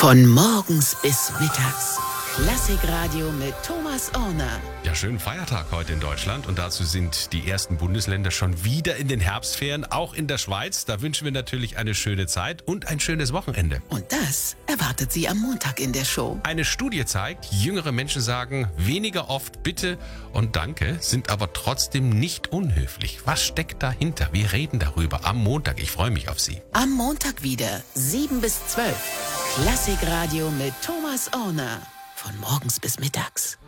Von morgens bis mittags. Klassikradio mit Thomas Orner. Ja, schönen Feiertag heute in Deutschland und dazu sind die ersten Bundesländer schon wieder in den Herbstferien, auch in der Schweiz. Da wünschen wir natürlich eine schöne Zeit und ein schönes Wochenende. Und das erwartet Sie am Montag in der Show. Eine Studie zeigt, jüngere Menschen sagen weniger oft Bitte und Danke, sind aber trotzdem nicht unhöflich. Was steckt dahinter? Wir reden darüber am Montag. Ich freue mich auf Sie. Am Montag wieder 7 bis 12. Klassikradio mit Thomas Orner. Von morgens bis mittags.